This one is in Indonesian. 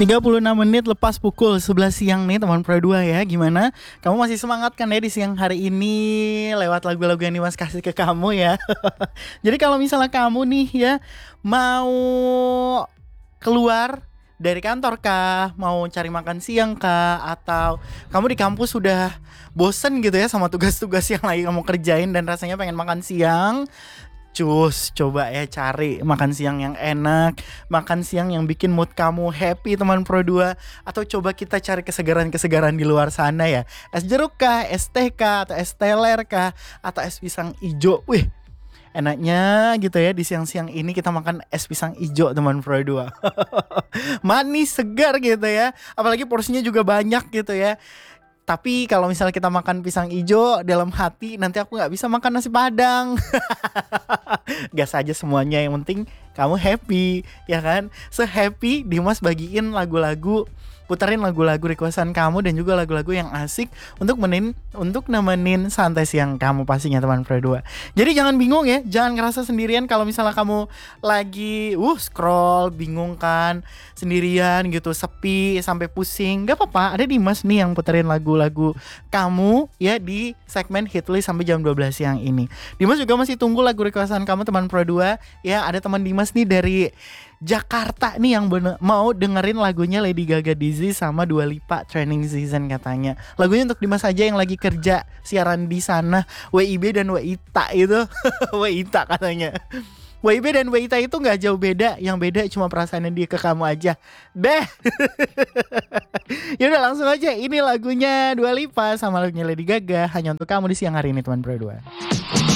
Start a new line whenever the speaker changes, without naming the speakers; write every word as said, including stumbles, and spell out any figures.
tiga puluh enam menit lepas pukul sebelas siang nih teman Pro dua ya. Gimana? Kamu masih semangat kan ya di siang hari ini lewat lagu-lagu yang Dimas kasih ke kamu ya. Jadi kalau misalnya kamu nih ya mau keluar dari kantor kah, mau cari makan siang kah, atau kamu di kampus sudah bosen gitu ya sama tugas-tugas yang lagi kamu kerjain dan rasanya pengen makan siang, cus, coba ya cari makan siang yang enak, makan siang yang bikin mood kamu happy teman Pro dua. Atau coba kita cari kesegaran-kesegaran di luar sana ya. Es jeruk kah, es teh kah, atau es teler kah, atau es pisang ijo. Wih, enaknya gitu ya di siang-siang ini kita makan es pisang ijo teman Pro dua. Manis, segar gitu ya. Apalagi porsinya juga banyak gitu ya. Tapi kalau misalnya kita makan pisang ijo dalam hati, nanti aku gak bisa makan nasi padang. Gas aja semuanya, yang penting kamu happy, ya kan? Se-happy Dimas bagiin lagu-lagu, putarin lagu-lagu requestan kamu dan juga lagu-lagu yang asik untuk menin, untuk nemenin santai siang kamu pastinya teman Pro dua. Jadi jangan bingung ya, jangan ngerasa sendirian kalau misalnya kamu lagi uh scroll, bingung kan, sendirian gitu, sepi sampai pusing. Gak apa-apa, ada Dimas nih yang puterin lagu-lagu kamu ya di segmen Hitlist sampai jam dua belas siang ini. Dimas juga masih tunggu lagu requestan kamu teman Pro dua. Ya, ada teman Dimas nih dari Jakarta nih yang bener, mau dengerin lagunya Lady Gaga Dizzy sama Dua Lipa Training Season katanya. Lagunya untuk Dimas aja yang lagi kerja siaran di sana, W I B dan W I T A itu. W I T A katanya. W I B dan W I T A itu gak jauh beda, yang beda cuma perasaannya dia ke kamu aja. Deh. Yaudah langsung aja, ini lagunya Dua Lipa sama lagunya Lady Gaga hanya untuk kamu di siang hari ini teman Pro dua.